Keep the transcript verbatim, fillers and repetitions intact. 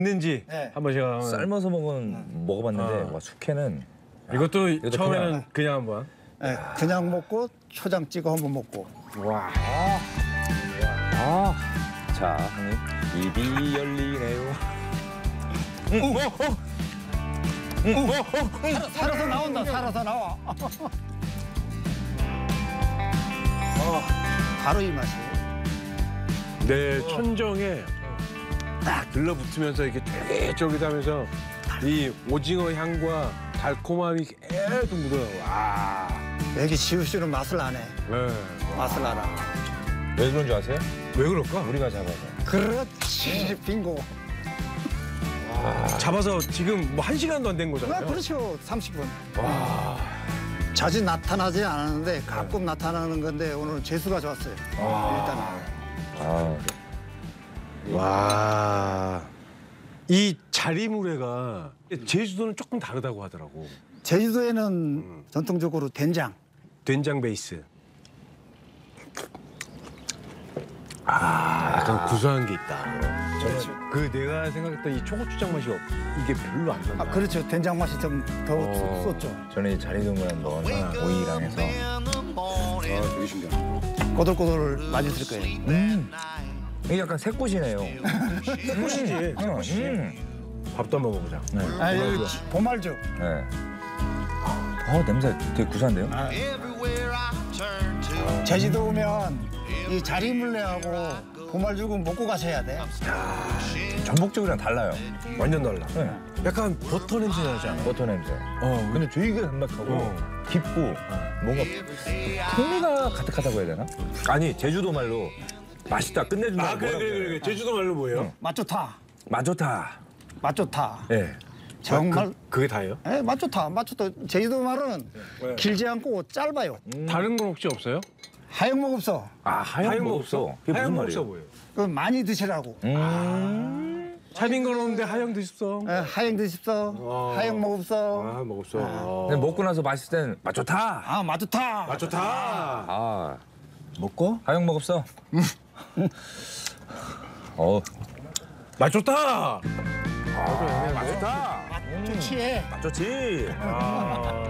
있는지 네. 한번 제가 삶아서 먹은 먹어봤는데 아. 와, 숙회는 이것도 이것도 처음에는 그냥. 그냥, 한번. 네, 그냥 먹고 초장 찍어 한번 먹고. 와. 아, 자, 형님 입이 열리네요. 음, 어, 어. 음, 어, 어, 음. 살아, 살아서 나온다. 살아서 나와. 어, 바로 이 맛이에요. 내 천정에 딱 들러붙으면서 이렇게 쫄깃쫄깃하면서 이 오징어 향과 달콤함이 계속 묻어나고. 아. 여기 지우 씨는 맛을 안 해. 네. 맛을 알아. 왜 그런 줄 아세요? 왜 그럴까? 우리가 잡아서. 그렇지, 빙고. 잡아서 지금 뭐 한 시간도 안 된 아, 거잖아요. 그렇죠. 삼십 분. 와. 자주 나타나지 않았는데 가끔 나타나는 건데 오늘 재수가 좋았어요. 일단은. 아, 와. 이 자리물회가 제주도는 조금 다르다고 하더라고. 제주도에는 전통적으로 된장. 된장 베이스. 아, 약간 구수한 게 있다. 그 내가 생각했던 이 초고추장 맛이 없, 이게 별로 안 난다. 아, 그렇죠. 된장 맛이 좀 더 어. 쏟죠. 저는 이 자리동물 한번 오이랑 해서. 아, 되게 신기하다. 꼬들꼬들 맛있을 거예요. 음, 이게 약간 새꽃이네요. 새꽃이지. 음. 밥도 한번 먹어보자. 네. 아, 여기 보말죽. 네. 어, 냄새 되게 구수한데요? 아. 제주도 오면 이 자리물레하고 보말죽은 먹고 가셔야 돼. 전복죽이랑 달라요. 완전 달라. 네. 약간 버터 냄새 나지 않아? 버터 냄새. 어, 근데 되게 담백하고 어. 깊고 뭔가 풍미가 가득하다고 해야 되나? 아니 제주도 말로 맛있다 끝내준다. 아, 그래, 그래, 그래. 제주도 말로 뭐예요? 맛 좋다. 맛 좋다. 맛 좋다. 네. 정말. 그, 그게 다예요? 예, 맛 좋다. 맛 좋다. 제주도 말은 네. 길지 않고 짧아요. 다른 건 혹시 없어요? 하얀목 없어. 아 하얀 거 없어. 그게 무슨 하얀 거 말이에요? 없어 보여. 그 많이 드시라고. 음. 차린 건 없는데 하영 드십소. 예, 하얀 드십소. 어. 하얀목 없어. 아, 먹었어. 아, 근데 먹고 나서 맛있을 땐 맛 좋다. 아, 맛 좋다. 아, 좋다. 아 먹고? 하영 먹었어. 어 맛 좋다. 맛 좋다. 맛 좋지. 맛 좋지. 아.